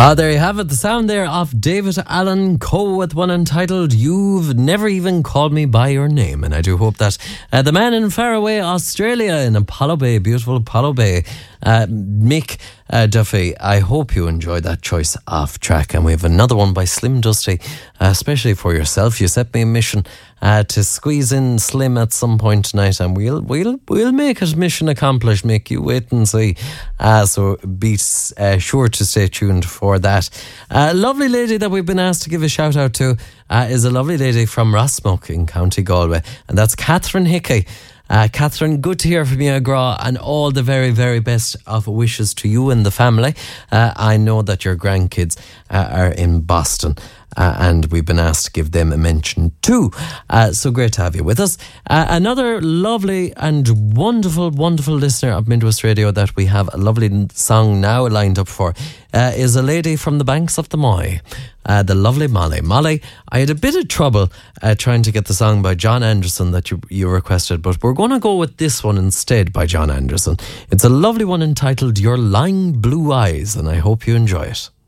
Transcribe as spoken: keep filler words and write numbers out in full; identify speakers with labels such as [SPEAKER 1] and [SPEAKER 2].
[SPEAKER 1] Ah, there you have it. The sound there of David Allen Coe with one entitled You've Never Even Called Me By Your Name. And I do hope that uh, the man in faraway Australia, in Apollo Bay, beautiful Apollo Bay, uh, Mick uh, Duffy, I hope you enjoyed that choice of track. And we have another one by Slim Dusty, uh, especially for yourself. You set me a mission uh, to squeeze in Slim at some point tonight, and we'll we'll we'll make it mission accomplished, Mick. You wait and see. Uh, so be uh, sure to stay tuned for that. A uh, lovely lady that we've been asked to give a shout out to uh, is a lovely lady from Rossmoke in County Galway, and that's Catherine Hickey. Uh, Catherine, good to hear from you, Gra, and all the very, very best of wishes to you and the family. Uh, I know that your grandkids uh, are in Boston, uh, and we've been asked to give them a mention too. Uh, so great to have you with us. Uh, another lovely and wonderful, wonderful listener of Midwest Radio that we have a lovely song now lined up for uh, is a lady from the banks of the Moy. Uh, the lovely Molly. Molly, I had a bit of trouble uh, trying to get the song by John Anderson that you, you requested, but we're going to go with this one instead by John Anderson. It's a lovely one entitled Your Lying Blue Eyes, and I hope you enjoy it.